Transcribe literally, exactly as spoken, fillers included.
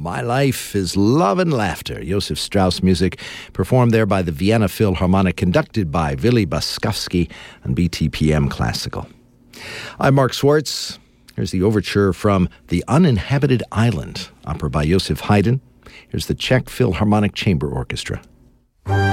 My Life is Love and Laughter. Josef Strauss music performed there by the Vienna Philharmonic, conducted by Willy Baskowski and B T P M Classical. I'm Mark Swartz. Here's the overture from The Uninhabited Island, opera by Joseph Haydn. Here's the Czech Philharmonic Chamber Orchestra.